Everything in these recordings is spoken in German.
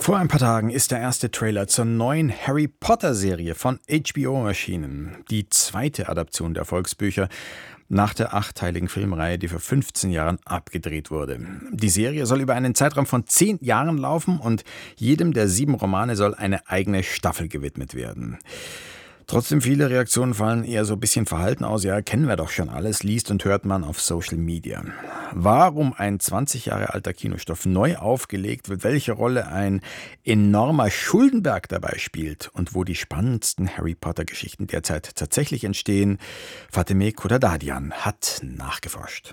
Vor ein paar Tagen ist der erste Trailer zur neuen Harry Potter-Serie von HBO erschienen. Die zweite Adaption der Erfolgsbücher nach der 8-teiligen Filmreihe, die vor 15 Jahren abgedreht wurde. Die Serie soll über einen Zeitraum von 10 Jahren laufen und jedem der 7 Romane soll eine eigene Staffel gewidmet werden. Trotzdem, viele Reaktionen fallen eher so ein bisschen verhalten aus. Ja, kennen wir doch schon alles, liest und hört man auf Social Media. Warum ein 20 Jahre alter Kinostoff neu aufgelegt wird, welche Rolle ein enormer Schuldenberg dabei spielt und wo die spannendsten Harry Potter-Geschichten derzeit tatsächlich entstehen, Fateme Khordadadian hat nachgeforscht.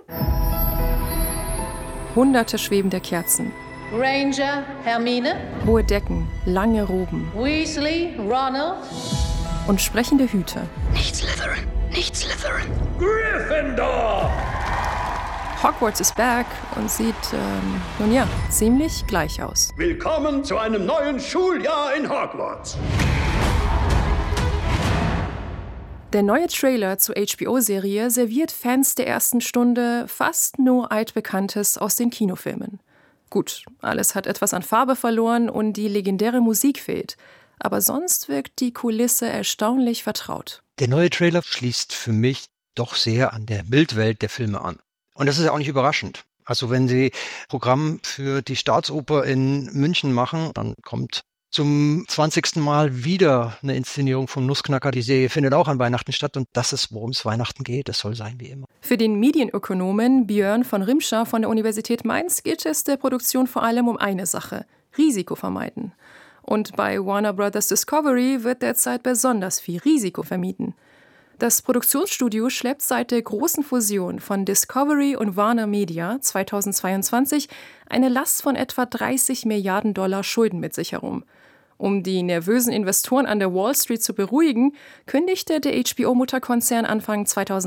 Hunderte schwebende Kerzen. Granger, Hermine. Hohe Decken, lange Roben. Weasley, Ronald. Und sprechende Hüte. Nicht Slytherin, nicht Slytherin. Gryffindor! Hogwarts ist back und sieht, ziemlich gleich aus. Willkommen zu einem neuen Schuljahr in Hogwarts. Der neue Trailer zur HBO-Serie serviert Fans der ersten Stunde fast nur Altbekanntes aus den Kinofilmen. Gut, alles hat etwas an Farbe verloren und die legendäre Musik fehlt. Aber sonst wirkt die Kulisse erstaunlich vertraut. Der neue Trailer schließt für mich doch sehr an der Bildwelt der Filme an. Und das ist ja auch nicht überraschend. Also wenn Sie Programm für die Staatsoper in München machen, dann kommt zum 20. Mal wieder eine Inszenierung vom Nussknacker. Die Serie findet auch an Weihnachten statt und das ist, worum es Weihnachten geht. Es soll sein wie immer. Für den Medienökonomen Björn von Rimscher von der Universität Mainz geht es der Produktion vor allem um eine Sache: Risiko vermeiden. Und bei Warner Bros. Discovery wird derzeit besonders viel Risiko vermieden. Das Produktionsstudio schleppt seit der großen Fusion von Discovery und Warner Media 2022 eine Last von etwa 30 Milliarden $ Schulden mit sich herum. Um die nervösen Investoren an der Wall Street zu beruhigen, kündigte der HBO-Mutterkonzern Anfang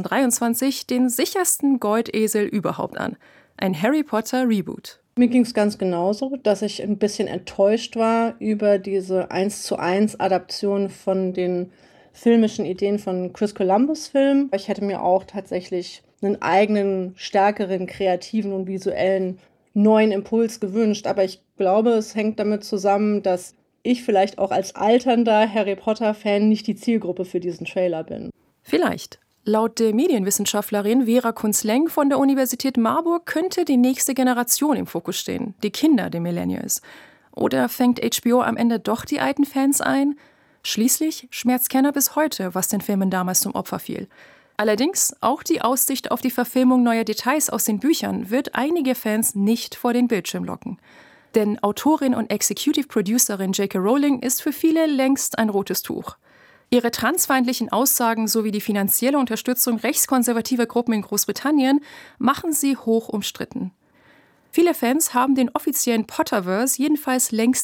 2023 den sichersten Goldesel überhaupt an: ein Harry Potter Reboot. Mir ging es ganz genauso, dass ich ein bisschen enttäuscht war über diese 1:1 Adaption von den filmischen Ideen von Chris Columbus Film. Ich hätte mir auch tatsächlich einen eigenen, stärkeren, kreativen und visuellen neuen Impuls gewünscht. Aber ich glaube, es hängt damit zusammen, dass ich vielleicht auch als alternder Harry Potter-Fan nicht die Zielgruppe für diesen Trailer bin. Vielleicht. Laut der Medienwissenschaftlerin Vera Kunz-Leng von der Universität Marburg könnte die nächste Generation im Fokus stehen, die Kinder der Millennials. Oder fängt HBO am Ende doch die alten Fans ein? Schließlich schmerzt keiner bis heute, was den Filmen damals zum Opfer fiel. Allerdings, auch die Aussicht auf die Verfilmung neuer Details aus den Büchern wird einige Fans nicht vor den Bildschirm locken. Denn Autorin und Executive Producerin J.K. Rowling ist für viele längst ein rotes Tuch. Ihre transfeindlichen Aussagen sowie die finanzielle Unterstützung rechtskonservativer Gruppen in Großbritannien machen sie hoch umstritten. Viele Fans haben den offiziellen Potterverse jedenfalls längst